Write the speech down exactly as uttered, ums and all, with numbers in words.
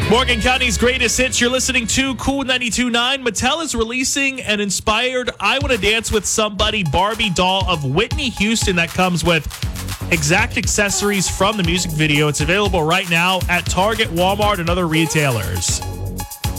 Morgan County's greatest hits. You're listening to Cool ninety-two point nine. Mattel is releasing an inspired I Want to Dance with Somebody Barbie doll of Whitney Houston that comes with exact accessories from the music video. It's available right now at Target, Walmart, and other retailers.